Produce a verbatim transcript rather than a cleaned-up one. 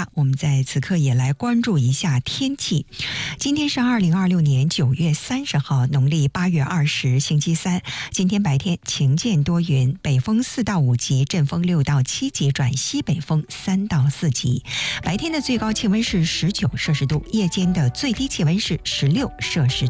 大。我们在此刻也来关注一下天气。今天是二零二六年九月三十号，农历八月二十，星期三。今天白天晴间多云，北风四到五级，阵风六到七级转西北风三到四级。白天的最高气温是十九摄氏度，夜间的最低气温是十六摄氏度。